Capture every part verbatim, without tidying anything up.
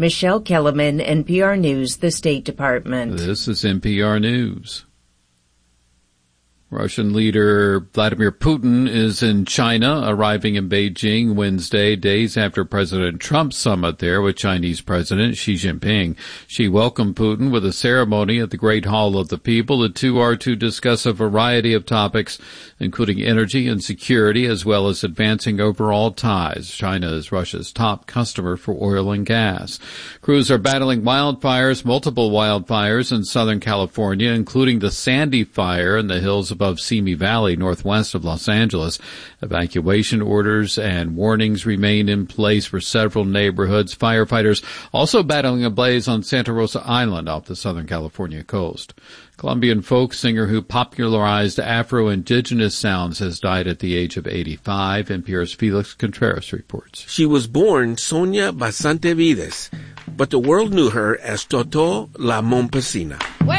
Michelle Kellerman, N P R News, the State Department. This is N P R News. Russian leader Vladimir Putin is in China, arriving in Beijing Wednesday, days after President Trump's summit there with Chinese President Xi Jinping. Xi welcomed Putin with a ceremony at the Great Hall of the People. The two are to discuss a variety of topics, including energy and security, as well as advancing overall ties. China is Russia's top customer for oil and gas. Crews are battling wildfires, multiple wildfires in Southern California, including the Sandy Fire in the hills of above Simi Valley, northwest of Los Angeles. Evacuation orders and warnings remain in place for several neighborhoods. Firefighters also battling a blaze on Santa Rosa Island off the Southern California coast. Colombian folk singer who popularized Afro-Indigenous sounds has died at the age of eighty-five. N P R's Felix Contreras reports. She was born Sonia Basante Vides, but the world knew her as Toto La Mompesina.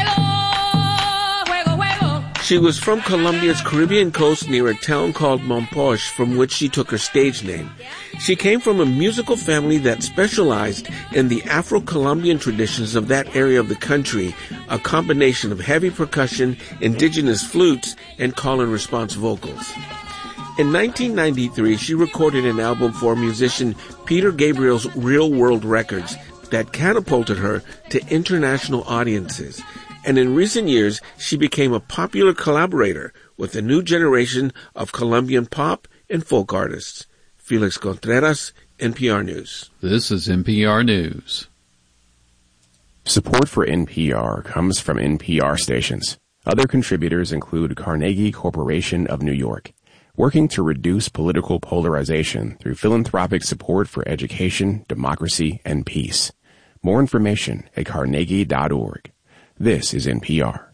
She was from Colombia's Caribbean coast near a town called Mompox, from which she took her stage name. She came from a musical family that specialized in the Afro-Colombian traditions of that area of the country, a combination of heavy percussion, indigenous flutes, and call-and-response vocals. In nineteen ninety-three, she recorded an album for musician Peter Gabriel's Real World Records that catapulted her to international audiences. And in recent years, she became a popular collaborator with a new generation of Colombian pop and folk artists. Felix Contreras, N P R News. This is N P R News. Support for N P R comes from N P R stations. Other contributors include Carnegie Corporation of New York, working to reduce political polarization through philanthropic support for education, democracy, and peace. More information at carnegie dot org. This is N P R.